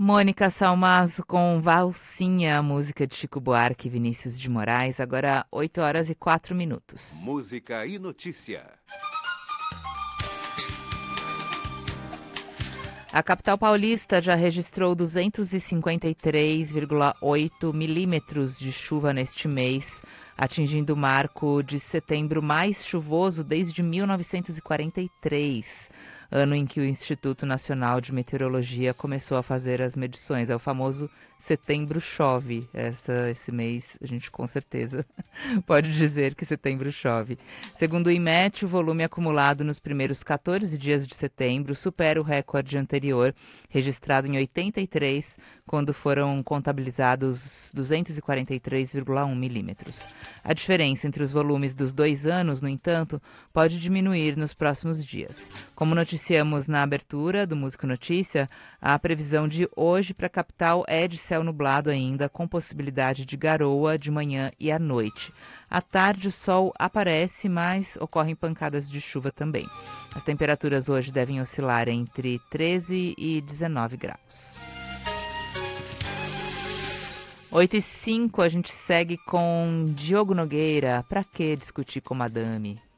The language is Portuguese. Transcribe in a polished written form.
Mônica Salmazo com Valsinha, música de Chico Buarque e Vinícius de Moraes, agora 8h04. Música e notícia. A capital paulista já registrou 253,8 milímetros de chuva neste mês, atingindo o marco de setembro mais chuvoso desde 1943, ano em que o Instituto Nacional de Meteorologia começou a fazer as medições. É o famoso Setembro Chove. Esse mês a gente com certeza pode dizer que setembro chove. Segundo o IMET, o volume acumulado nos primeiros 14 dias de setembro supera o recorde anterior, registrado em 83, quando foram contabilizados 243,1 milímetros. A diferença entre os volumes dos 2 anos, no entanto, pode diminuir nos próximos dias. Como noticiamos na abertura do Música Notícia, a previsão de hoje para a capital é de céu nublado ainda, com possibilidade de garoa de manhã e à noite. À tarde o sol aparece, mas ocorrem pancadas de chuva também. As temperaturas hoje devem oscilar entre 13 e 19 graus. 8h05, a gente segue com Diogo Nogueira. Pra que discutir com Madame?